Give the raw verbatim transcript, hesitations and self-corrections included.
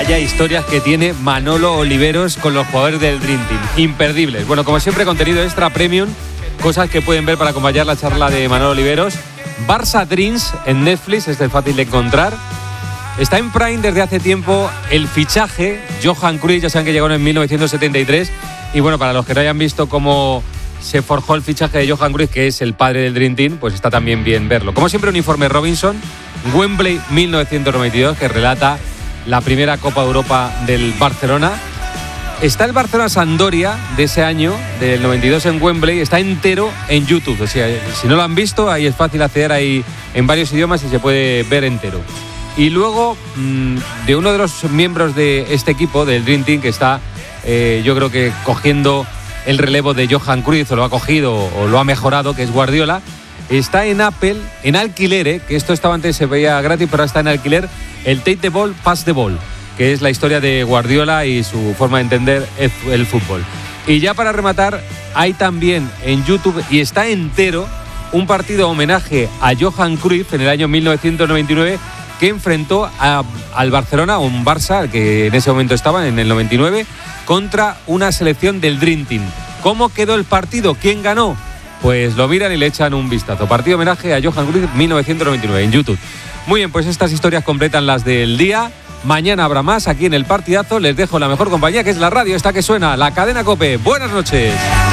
Vaya historias que tiene Manolo Oliveros con los jugadores del Dream Team. Imperdibles. Bueno, como siempre, contenido extra premium. Cosas que pueden ver para acompañar la charla de Manolo Oliveros. Barça Dreams en Netflix, este es fácil de encontrar. Está en Prime desde hace tiempo el fichaje. Johan Cruyff, ya saben que llegó en mil novecientos setenta y tres. Y bueno, para los que no hayan visto cómo se forjó el fichaje de Johan Cruyff, que es el padre del Dream Team, pues está también bien verlo. Como siempre, un informe Robinson, Wembley mil novecientos noventa y dos, que relata la primera Copa de Europa del Barcelona. Está el Barcelona-Sampdoria de ese año, del noventa y dos en Wembley, está entero en YouTube. O sea, si no lo han visto, ahí es fácil acceder ahí en varios idiomas y se puede ver entero. Y luego, mmm, de uno de los miembros de este equipo, del Dream Team, que está, eh, yo creo que cogiendo el relevo de Johan Cruyff, o lo ha cogido o lo ha mejorado, que es Guardiola, está en Apple, en alquiler, ¿eh? Que esto estaba antes, se veía gratis, pero ahora está en alquiler, el Take the Ball, Pass the Ball, que es la historia de Guardiola y su forma de entender el fútbol. Y ya para rematar, hay también en YouTube, y está entero, un partido homenaje a Johan Cruyff en el año mil novecientos noventa y nueve, que enfrentó a, al Barcelona, un Barça, que en ese momento estaba en el noventa y nueve, contra una selección del Dream Team. ¿Cómo quedó el partido? ¿Quién ganó? Pues lo miran y le echan un vistazo. Partido homenaje a Johan Cruyff mil novecientos noventa y nueve en YouTube. Muy bien, pues estas historias completan las del día. Mañana habrá más aquí en El Partidazo. Les dejo la mejor compañía, que es la radio, esta que suena, la cadena COPE. Buenas noches.